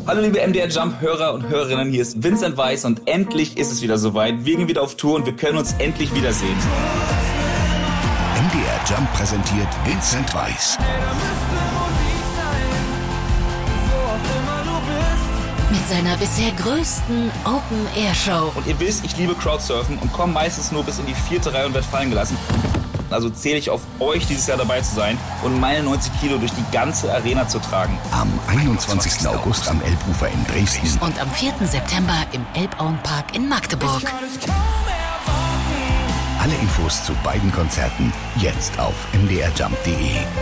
Hallo liebe MDR Jump Hörer und Hörerinnen, hier ist Vincent Weiss und endlich ist es wieder soweit. Wir gehen wieder auf Tour und wir können uns endlich wiedersehen. MDR Jump präsentiert Vincent Weiss. Mit seiner bisher größten Open-Air-Show. Und ihr wisst, ich liebe Crowdsurfen und komme meistens nur bis in die 4. Reihe und werde fallen gelassen. Also zähle ich auf euch, dieses Jahr dabei zu sein und meine 90 Kilo durch die ganze Arena zu tragen. Am 21. August am Elbufer in Dresden. Und am 4. September im Elbauenpark in Magdeburg. Alle Infos zu beiden Konzerten jetzt auf mdrjump.de.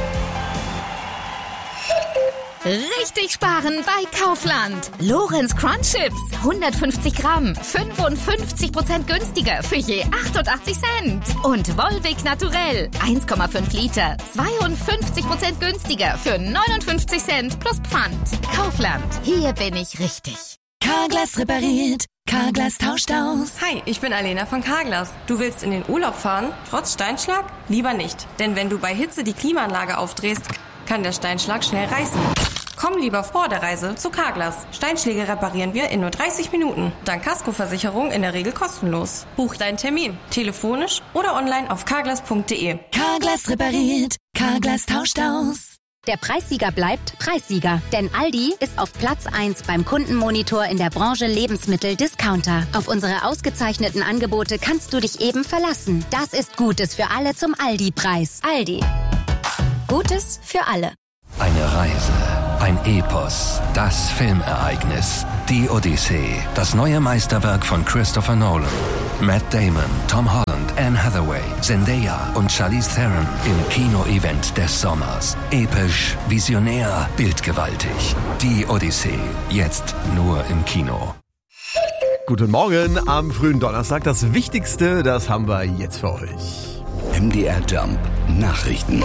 Richtig sparen bei Kaufland. Lorenz Crunch Chips, 150 Gramm, 55% günstiger für je 88 Cent. Und Volvic Naturell, 1,5 Liter, 52% günstiger für 59 Cent plus Pfand. Kaufland, hier bin ich richtig. Carglass repariert, Carglass tauscht aus. Hi, ich bin Alena von Carglass. Du willst in den Urlaub fahren, trotz Steinschlag? Lieber nicht, denn wenn du bei Hitze die Klimaanlage aufdrehst, kann der Steinschlag schnell reißen. Komm lieber vor der Reise zu Carglass. Steinschläge reparieren wir in nur 30 Minuten. Dank Kaskoversicherung in der Regel kostenlos. Buch deinen Termin, telefonisch oder online auf carglass.de. Carglass repariert, Carglass tauscht aus. Der Preissieger bleibt Preissieger, denn Aldi ist auf Platz 1 beim Kundenmonitor in der Branche Lebensmittel-Discounter. Auf unsere ausgezeichneten Angebote kannst du dich eben verlassen. Das ist Gutes für alle zum Aldi-Preis. Aldi. Gutes für alle. Eine Reise, ein Epos, das Filmereignis, die Odyssee, das neue Meisterwerk von Christopher Nolan. Matt Damon, Tom Holland, Anne Hathaway, Zendaya und Charlize Theron im Kino-Event des Sommers. Episch, visionär, bildgewaltig. Die Odyssee, jetzt nur im Kino. Guten Morgen am frühen Donnerstag. Das Wichtigste, das haben wir jetzt für euch. MDR Jump Nachrichten.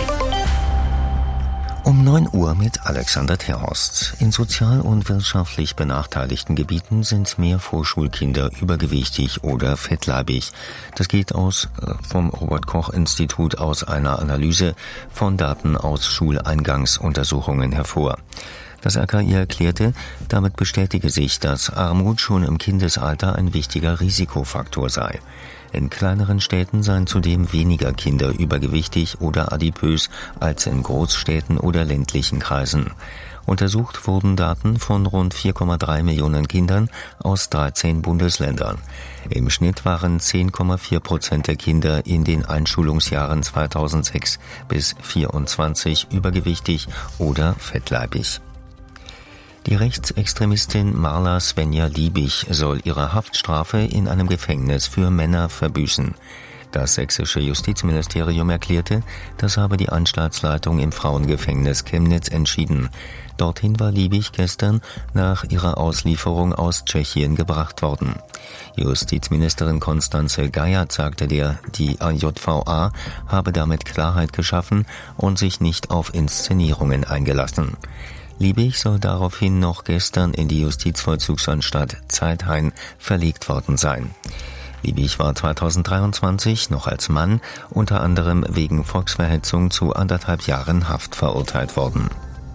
Um 9 Uhr mit Alexander Terhorst. In sozial und wirtschaftlich benachteiligten Gebieten sind mehr Vorschulkinder übergewichtig oder fettleibig. Das geht vom Robert-Koch-Institut aus einer Analyse von Daten aus Schuleingangsuntersuchungen hervor. Das RKI erklärte, damit bestätige sich, dass Armut schon im Kindesalter ein wichtiger Risikofaktor sei. In kleineren Städten seien zudem weniger Kinder übergewichtig oder adipös als in Großstädten oder ländlichen Kreisen. Untersucht wurden Daten von rund 4,3 Millionen Kindern aus 13 Bundesländern. Im Schnitt waren 10,4% der Kinder in den Einschulungsjahren 2006 bis 2024 übergewichtig oder fettleibig. Die Rechtsextremistin Marla Svenja Liebig soll ihre Haftstrafe in einem Gefängnis für Männer verbüßen. Das sächsische Justizministerium erklärte, das habe die Anstaltsleitung im Frauengefängnis Chemnitz entschieden. Dorthin war Liebig gestern nach ihrer Auslieferung aus Tschechien gebracht worden. Justizministerin Constanze Geiert sagte die JVA habe damit Klarheit geschaffen und sich nicht auf Inszenierungen eingelassen. Liebig soll daraufhin noch gestern in die Justizvollzugsanstalt Zeithain verlegt worden sein. Liebig war 2023 noch als Mann unter anderem wegen Volksverhetzung zu 1,5 Jahren Haft verurteilt worden.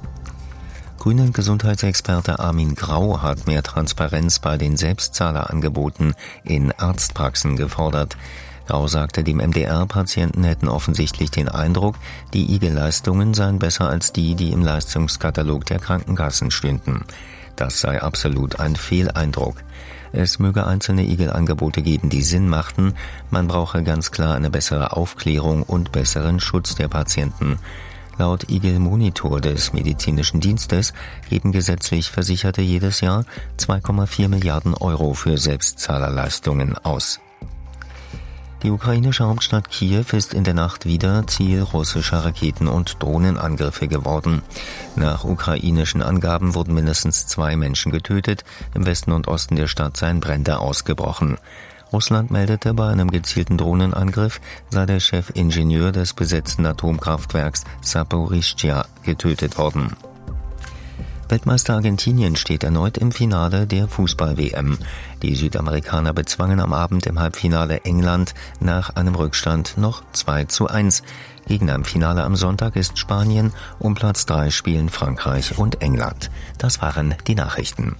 Grünen Gesundheitsexperte Armin Grau hat mehr Transparenz bei den Selbstzahlerangeboten in Arztpraxen gefordert. Grau sagte dem MDR, Patienten hätten offensichtlich den Eindruck, die IG-Leistungen seien besser als die im Leistungskatalog der Krankenkassen stünden. Das sei absolut ein Fehleindruck. Es möge einzelne IG-Angebote geben, die Sinn machten. Man brauche ganz klar eine bessere Aufklärung und besseren Schutz der Patienten. Laut IG Monitor des Medizinischen Dienstes geben gesetzlich Versicherte jedes Jahr 2,4 Milliarden Euro für Selbstzahlerleistungen aus. Die ukrainische Hauptstadt Kiew ist in der Nacht wieder Ziel russischer Raketen- und Drohnenangriffe geworden. Nach ukrainischen Angaben wurden mindestens 2 Menschen getötet. Im Westen und Osten der Stadt seien Brände ausgebrochen. Russland meldete, bei einem gezielten Drohnenangriff sei der Chefingenieur des besetzten Atomkraftwerks Saporischschja getötet worden. Weltmeister Argentinien steht erneut im Finale der Fußball-WM. Die Südamerikaner bezwangen am Abend im Halbfinale England nach einem Rückstand noch 2:1. Gegner im Finale am Sonntag ist Spanien. Um Platz 3 spielen Frankreich und England. Das waren die Nachrichten.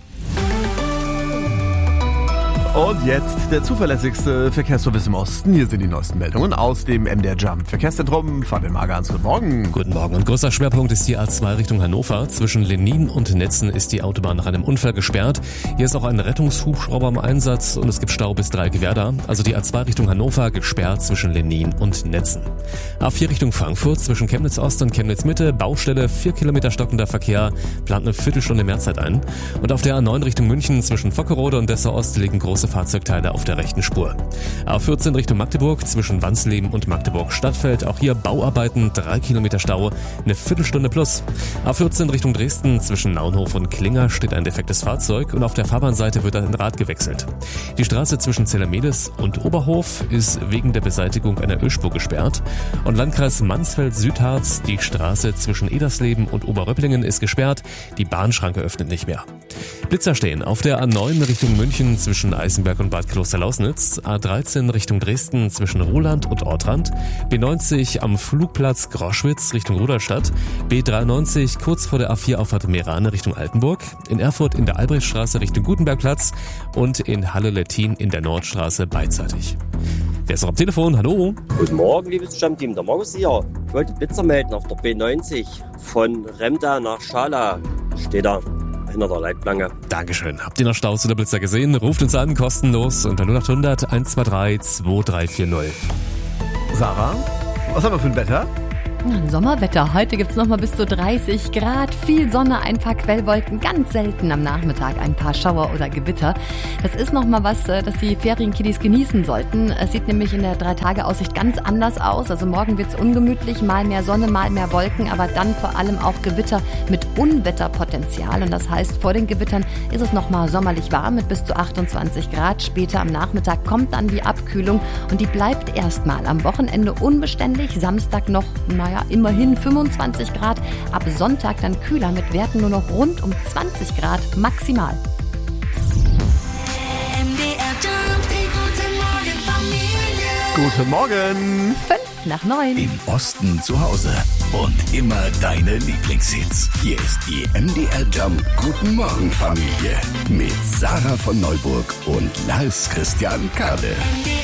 Und jetzt der zuverlässigste Verkehrsservice im Osten. Hier sind die neuesten Meldungen aus dem MDR Jump Verkehrszentrum. Fabian Magans, guten Morgen. Guten Morgen. Und größter Schwerpunkt ist die A2 Richtung Hannover. Zwischen Lenin und Netzen ist die Autobahn nach einem Unfall gesperrt. Hier ist auch ein Rettungshubschrauber im Einsatz und es gibt Stau bis Dreieckwerder. Also die A2 Richtung Hannover gesperrt zwischen Lenin und Netzen. A4 Richtung Frankfurt zwischen Chemnitz Ost und Chemnitz Mitte. Baustelle, 4 Kilometer stockender Verkehr, plant eine Viertelstunde Mehrzeit ein. Und auf der A9 Richtung München zwischen Fockerode und Dessau Ost liegen große Fahrzeugteile auf der rechten Spur. A14 Richtung Magdeburg zwischen Wansleben und Magdeburg Stadtfeld. Auch hier Bauarbeiten, 3 Kilometer Stau, eine Viertelstunde plus. A14 Richtung Dresden zwischen Naunhof und Klinger steht ein defektes Fahrzeug und auf der Fahrbahnseite wird ein Rad gewechselt. Die Straße zwischen Zellermedes und Oberhof ist wegen der Beseitigung einer Ölspur gesperrt. Und Landkreis Mansfeld-Südharz, die Straße zwischen Edersleben und Oberröpplingen ist gesperrt. Die Bahnschranke öffnet nicht mehr. Blitzer stehen auf der A9 Richtung München zwischen Eisenberg und Bad Klosterlausnitz, A13 Richtung Dresden zwischen Roland und Ortrand, B90 am Flugplatz Groschwitz Richtung Rudolstadt, B93 kurz vor der A4-Auffahrt Meerane Richtung Altenburg, in Erfurt in der Albrechtstraße Richtung Gutenbergplatz und in Halle-Lettin in der Nordstraße beidseitig. Wer ist noch am Telefon? Hallo? Guten Morgen, liebes Stammteam, der Markus hier. Ich wollte Blitzer melden auf der B90 von Remda nach Schala. Steht da hinter der Leitplanke. Dankeschön. Habt ihr noch Staus oder Blitzer gesehen? Ruft uns an, kostenlos unter 0800 123 2340. Sarah, was haben wir für ein Wetter? Ein Sommerwetter. Heute gibt's noch mal bis zu 30 Grad, viel Sonne, ein paar Quellwolken, ganz selten am Nachmittag ein paar Schauer oder Gewitter. Das ist noch mal was, das die Ferienkiddies genießen sollten. Es sieht nämlich in der 3-Tage-Aussicht ganz anders aus. Also morgen wird's ungemütlich, mal mehr Sonne, mal mehr Wolken, aber dann vor allem auch Gewitter mit Unwetterpotenzial. Und das heißt, vor den Gewittern ist es noch mal sommerlich warm mit bis zu 28 Grad. Später am Nachmittag kommt dann die Abkühlung und die bleibt erstmal am Wochenende unbeständig. Samstag noch, immerhin 25 Grad. Ab Sonntag dann kühler mit Werten nur noch rund um 20 Grad maximal. Guten Morgen. 8:55. Im Osten zu Hause und immer deine Lieblingshits. Hier ist die MDR Jump Guten Morgen Familie mit Sarah von Neuburg und Lars Christian Kade.